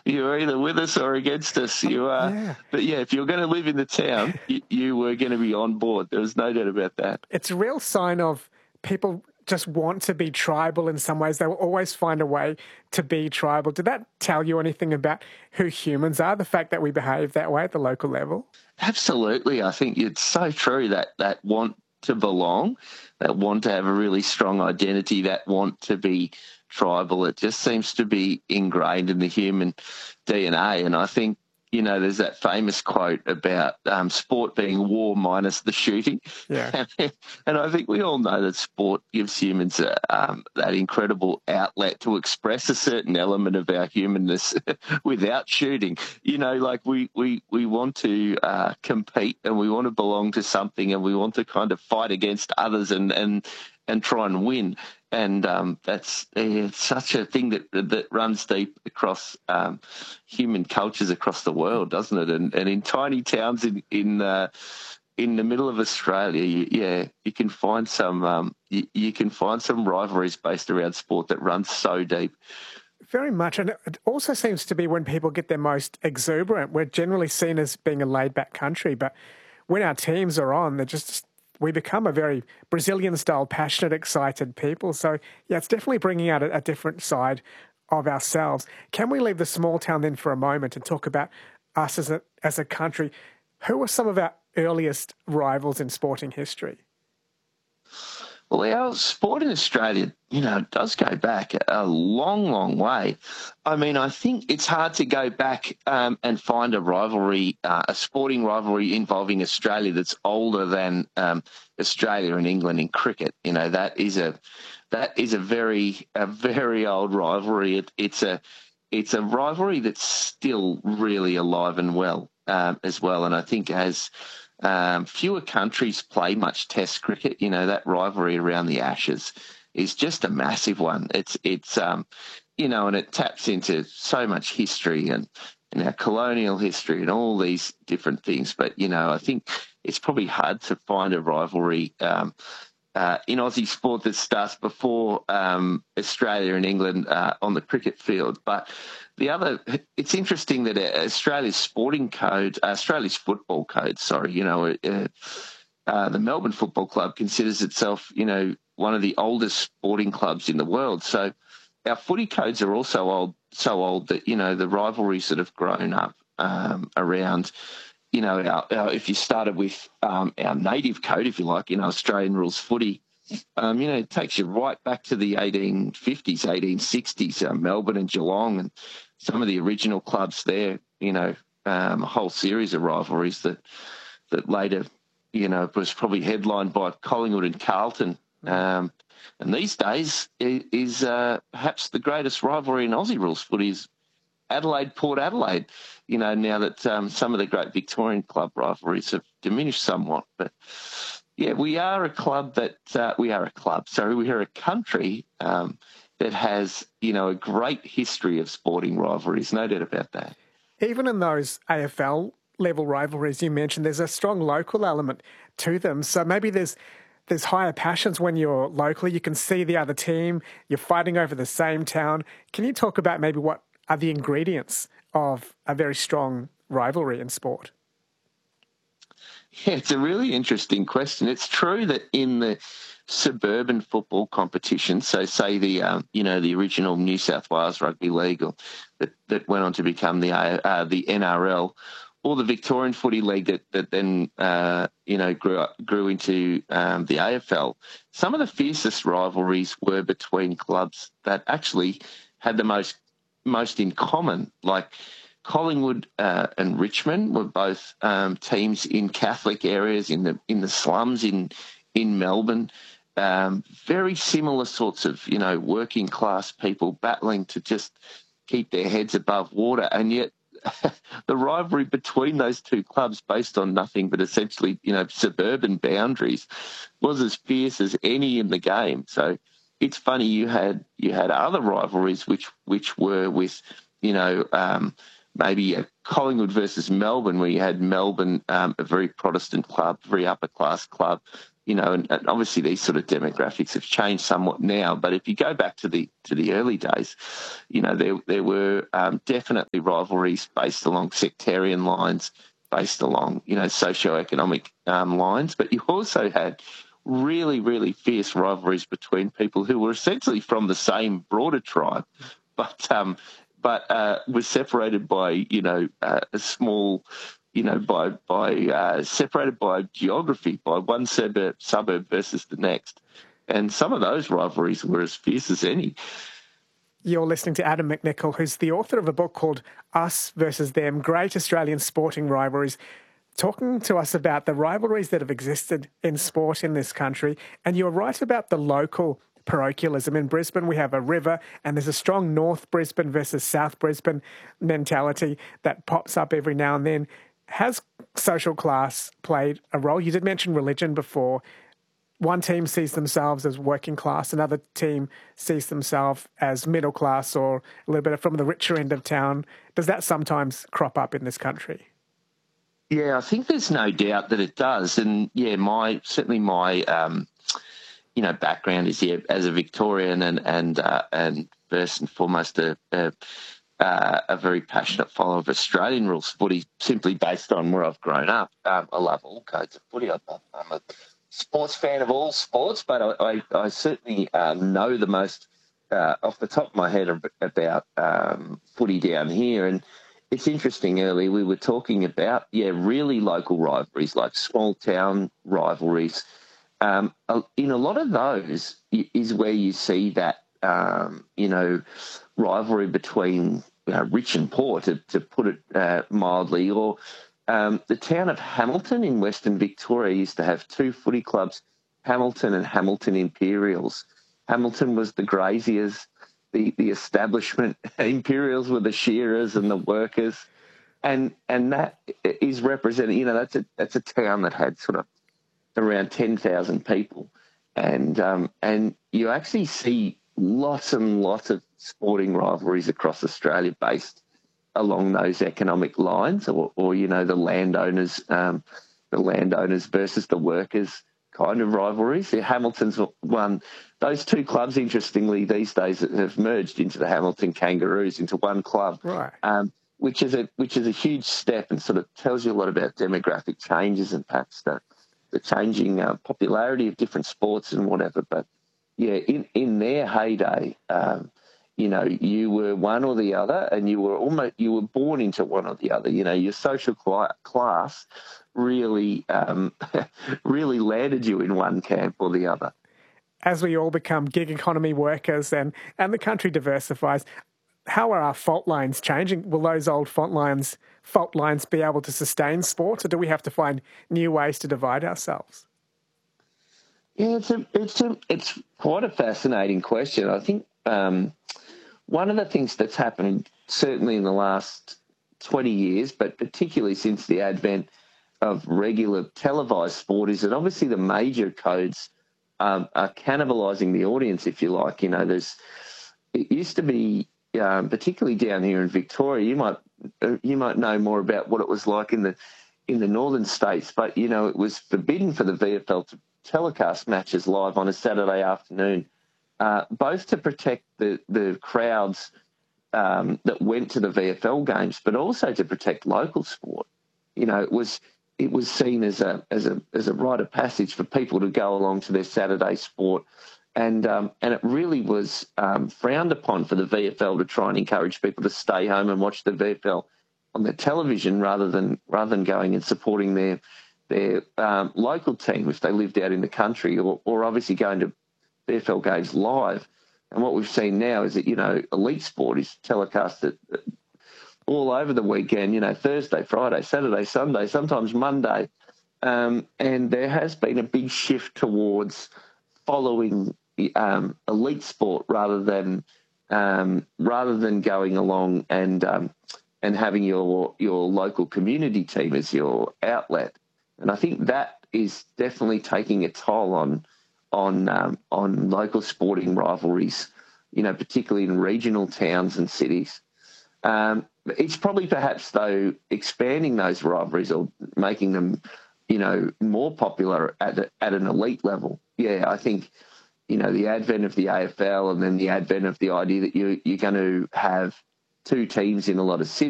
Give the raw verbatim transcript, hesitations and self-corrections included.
you were either with us or against us. You are, Yeah. but yeah, if you're going to live in the town, you, you were going to be on board. There was no doubt about that. It's a real sign of people just want to be tribal in some ways. They will always find a way to be tribal. Did that tell you anything about who humans are, the fact that we behave that way at the local level? Absolutely. I think it's so true that that want to belong, that want to have a really strong identity, that want to be tribal. It just seems to be ingrained in the human D N A. And I think, you know, there's that famous quote about um, sport being war minus the shooting. Yeah. And, and I think we all know that sport gives humans a, um, that incredible outlet to express a certain element of our humanness without shooting. You know, like we, we, we want to uh, compete and we want to belong to something and we want to kind of fight against others and, and, and try and win. And um, that's it's such a thing that that runs deep across um, human cultures across the world, doesn't it? And, and in tiny towns in in uh, in the middle of Australia, you, yeah, you can find some um, you, you can find some rivalries based around sport that runs so deep. Very much. And it also seems to be when people get their most exuberant. We're generally seen as being a laid-back country, but when our teams are on, they're just we become a very Brazilian-style, passionate, excited people. So, yeah, it's definitely bringing out a, a different side of ourselves. Can we leave the small town then for a moment and talk about us as a, as a country? Who are some of our earliest rivals in sporting history? Well, our sport in Australia, you know, does go back a long, long way. I mean, I think it's hard to go back um, and find a rivalry, uh, a sporting rivalry involving Australia that's older than um, Australia and England in cricket. You know, that is a that is a very a very old rivalry. It, it's a it's a rivalry that's still really alive and well um, as well. And I think as Um, fewer countries play much Test cricket. You know, that rivalry around the Ashes is just a massive one. It's, it's um, you know, and it taps into so much history and, and our colonial history and all these different things. But, you know, I think it's probably hard to find a rivalry um, uh, in Aussie sport that starts before um, Australia and England uh, on the cricket field. But the other, it's interesting that Australia's sporting code, Australia's football code, sorry, you know, uh, uh, the Melbourne Football Club considers itself, you know, one of the oldest sporting clubs in the world. So our footy codes are also old, so old that, you know, the rivalries that have grown up um, around, you know, our, our, if you started with um, our native code, if you like, you know, Australian rules footy, Um, you know, it takes you right back to the eighteen fifties, eighteen sixties, uh, Melbourne and Geelong and some of the original clubs there, you know, um, a whole series of rivalries that that later, you know, was probably headlined by Collingwood and Carlton. Um, and these days is, is uh, perhaps the greatest rivalry in Aussie rules footy is Adelaide, Port Adelaide, you know, now that um, some of the great Victorian club rivalries have diminished somewhat. But yeah, we are a club that uh, we are a club. Sorry, we are a country um, that has, you know, a great history of sporting rivalries. No doubt about that. Even in those A F L level rivalries you mentioned, there's a strong local element to them. So maybe there's there's higher passions when you're locally. You can see the other team. You're fighting over the same town. Can you talk about maybe what are the ingredients of a very strong rivalry in sport? Yeah, it's a really interesting question. It's true that in the suburban football competition, so say the um, you know the original New South Wales Rugby League, or that, that went on to become the uh, the N R L, or the Victorian Footy League that that then uh, you know grew up, grew into um, the A F L. Some of the fiercest rivalries were between clubs that actually had the most most in common, like Collingwood uh, and Richmond were both um, teams in Catholic areas, in the in the slums in in Melbourne. Um, very similar sorts of, you know, working class people battling to just keep their heads above water, and yet the rivalry between those two clubs, based on nothing but essentially, you know, suburban boundaries, was as fierce as any in the game. So it's funny, you had you had other rivalries which which were with, you know. Um, maybe a Collingwood versus Melbourne, where you had Melbourne, um, a very Protestant club, very upper-class club, you know, and, and obviously these sort of demographics have changed somewhat now. But if you go back to the to the early days, you know, there there were um, definitely rivalries based along sectarian lines, based along, you know, socioeconomic um, lines. But you also had really, really fierce rivalries between people who were essentially from the same broader tribe, but um, but uh, was separated by, you know, uh, a small, you know, by by uh, separated by geography, by one suburb suburb versus the next, and some of those rivalries were as fierce as any. You're listening to Adam McNichol, who's the author of a book called Us versus Them, Great Australian Sporting Rivalries, talking to us about the rivalries that have existed in sport in this country. And you're right about the local parochialism. In Brisbane, we have a river, and there's a strong North Brisbane versus South Brisbane mentality that pops up every now and then. Has social class played a role? You did mention religion before. One team sees themselves as working class, another team sees themselves as middle class or a little bit from the richer end of town. Does that sometimes crop up in this country? Yeah, I think there's no doubt that it does. And yeah, my certainly my um, you know background is here as a Victorian and and uh, and first and foremost a, a uh, a very passionate follower of Australian rules footy, simply based on where I've grown up. Um, I love all codes of footy. I'm a sports fan of all sports, but I, I, I certainly um, know the most uh, off the top of my head about um, footy down here. And it's interesting, earlier we were talking about, yeah, really local rivalries, like small town rivalries. Um, in a lot of those is where you see that, um, you know, rivalry between uh, rich and poor, to, to put it uh, mildly, or Um, the town of Hamilton in Western Victoria used to have two footy clubs, Hamilton and Hamilton Imperials. Hamilton was the graziers, the, the establishment. Imperials were the shearers and the workers. And and that is represented, you know, that's a that's a town that had sort of around ten thousand people. And um, and you actually see lots and lots of sporting rivalries across Australia based along those economic lines, or, or you know, the landowners, um, the landowners versus the workers kind of rivalries. Yeah, Hamilton's one. Those two clubs, interestingly, these days have merged into the Hamilton Kangaroos, into one club, right? Um, which is a which is a huge step, and sort of tells you a lot about demographic changes and perhaps the the changing uh, popularity of different sports and whatever. But yeah, in in their heyday. Um, You know, you were one or the other, and you were almost you were born into one or the other. You know, your social cl- class really, um, really landed you in one camp or the other. As we all become gig economy workers and and the country diversifies, how are our fault lines changing? Will those old fault lines fault lines be able to sustain sport, or do we have to find new ways to divide ourselves? Yeah, it's a it's a it's quite a fascinating question. I think. Um, One of the things that's happened certainly in the last twenty years, but particularly since the advent of regular televised sport, is that obviously the major codes um, are cannibalising the audience, if you like. You know, there's it used to be, um, particularly down here in Victoria. You might you might know more about what it was like in the in the northern states, but you know, it was forbidden for the V F L to telecast matches live on a Saturday afternoon. Uh, both to protect the, the crowds um, that went to the V F L games, but also to protect local sport. You know, it was it was seen as a as a as a rite of passage for people to go along to their Saturday sport, and um, and it really was um, frowned upon for the V F L to try and encourage people to stay home and watch the V F L on the television rather than rather than going and supporting their their um, local team if they lived out in the country, or, or obviously going to V F L games live. And what we've seen now is that, you know, elite sport is telecasted all over the weekend, you know, Thursday, Friday, Saturday, Sunday, sometimes Monday. Um, and there has been a big shift towards following um, elite sport rather than um, rather than going along and um, and having your your local community team as your outlet. And I think that is definitely taking a toll on on um, on local sporting rivalries, you know, particularly in regional towns and cities. Um, it's probably perhaps, though, expanding those rivalries or making them you know, more popular at at an elite level. Yeah, I think, you know, the advent of the A F L and then the advent of the idea that you you're going to have two teams in a lot of cities.